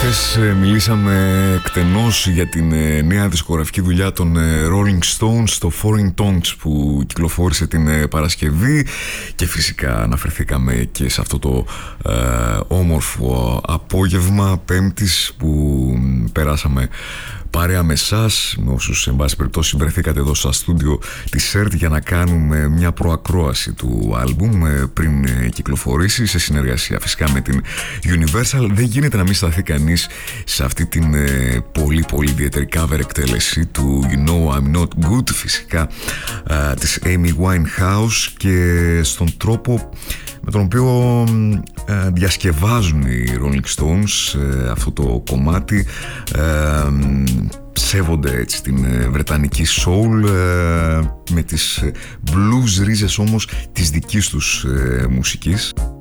Χθες μιλήσαμε εκτενώς για την νέα δισκογραφική δουλειά των Rolling Stones, το Foreign Tongues, που κυκλοφόρησε την Παρασκευή, και φυσικά αναφερθήκαμε και σε αυτό το όμορφο απόγευμα Πέμπτης που περάσαμε παρέα με εσάς, με όσους εν πάση περιπτώσει βρεθήκατε εδώ στα στούντιο της ΕΡΤ για να κάνουμε μια προακρόαση του άλμπουμ πριν κυκλοφορήσει, σε συνεργασία φυσικά με την Universal. Δεν γίνεται να μην σταθεί κανείς σε αυτή την πολύ ιδιαίτερη cover εκτέλεση του You Know I'm Not Good, φυσικά της Amy Winehouse, και στον τρόπο με τον οποίο διασκευάζουν οι Rolling Stones αυτό το κομμάτι. Σέβονται έτσι την βρετανική soul με τις blues ρίζες όμως της δικής τους μουσικής.